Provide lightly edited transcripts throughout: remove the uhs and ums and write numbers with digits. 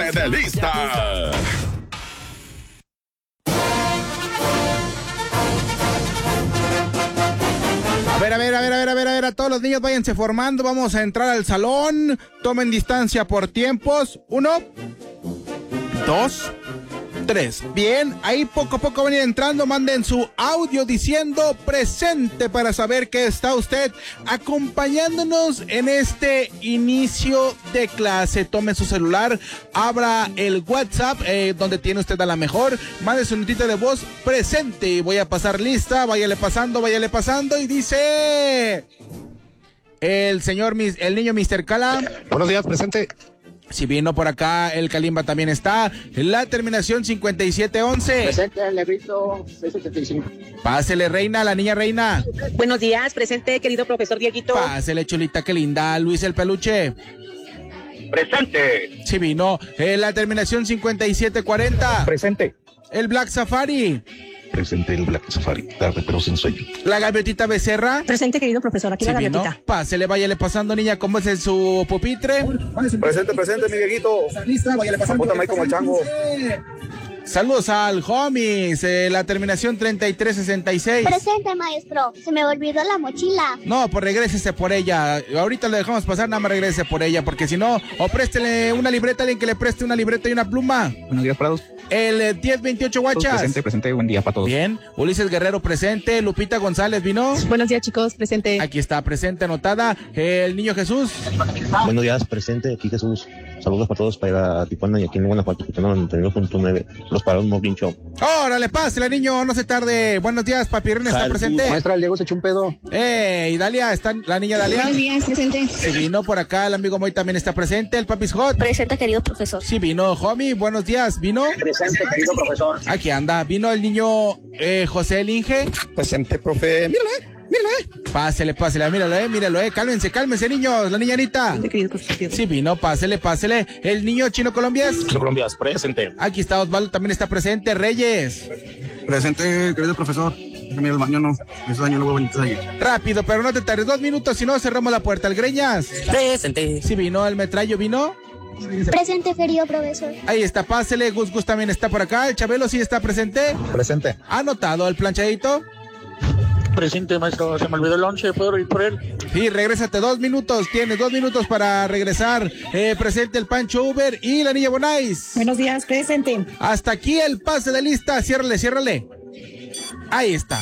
de lista. A ver, todos los niños váyanse formando, vamos a entrar al salón, tomen distancia por tiempos, 1, 2, 3. Bien, ahí poco a poco van a ir entrando, manden su audio diciendo presente para saber que está usted acompañándonos en este inicio de clase. Tome su celular, abra el WhatsApp, donde tiene usted a la mejor, mande su notita de voz presente. Voy a pasar lista, váyale pasando y dice el niño Mr. Cala. Buenos días, presente. Si vino por acá, el Kalimba también está. La terminación 5711. Presente, el negrito 675. Pásele, reina, la niña reina. Buenos días, presente, querido profesor Dieguito. Pásele, chulita, qué linda. Luis el peluche. Presente. Si vino. La terminación 5740. Presente. El Black Safari. Presente el Black Safari, tarde pero sin sueño. La gaviotita Becerra. Presente, querido profesor, aquí Sí, la vino. gaviotita. Pásele, váyale pasando, niña, ¿cómo es en su pupitre? Presente, mi Dieguito. Apúntame ahí como el chango. Saludos al homies, la terminación 3366. Presente, maestro. Se me olvidó la mochila. No, pues regrésese por ella. Ahorita le dejamos pasar, nada más regrese por ella, porque si no, o préstele una libreta, alguien que le preste una libreta y una pluma. Buenos días, Prados. El 1028 Guachas. Presente, buen día para todos. Bien, Ulises Guerrero presente, Lupita González vino. Buenos días, chicos, presente. Aquí está presente, anotada. El niño Jesús. Buenos días, presente, aquí Jesús. Saludos para todos para ir a Tijuana y aquí en Guanajuato, escuchando 92.9. Los para un Moblin Show. Órale, pásale, niño, no se tarde. Buenos días, papi René está presente. Maestra, el Diego se echó un pedo. Y Dalia, está la niña Dalia. Buenos días, presente. Sí vino por acá, el amigo Moy también está presente. El papi Scott. Presente, querido profesor. Sí vino, homie, buenos días. ¿Vino? Presente, querido profesor. Aquí anda, vino el niño José el Inge. Presente, profe. Mírale. Pásele, míralo, cálmense, niños, la niña Anita. Querido profesor. Sí vino, pásele. El niño Chino Colombias. Colombias, presente. Aquí está Osvaldo, también está presente. Reyes. Presente, querido profesor. Déjame ir al baño, no. Ese daño no voy a venir ahí. Rápido, pero no te tardes 2 minutos, si no cerramos la puerta. El Greñas. Presente. Sí vino, el Metrallo vino. Presente, querido profesor. Ahí está, pásele. Gus también está por acá. El Chabelo sí está presente. Presente. Anotado el planchadito. Presente, maestro. Se me olvidó el lonche. ¿Puedo ir por él? Sí, regrésate 2 minutos. Tienes 2 minutos para regresar. Presente el Pancho Uber y la niña Bonais. Buenos días, presente. Hasta aquí el pase de lista. Ciérrale. Ahí está.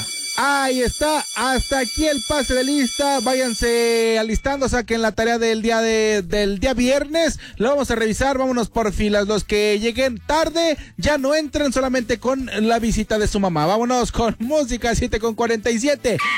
Hasta aquí el pase de lista. Váyanse alistando, saquen la tarea del día viernes. Lo vamos a revisar, vámonos por filas. Los que lleguen tarde ya no entren, solamente con la visita de su mamá. Vámonos con música 7:47.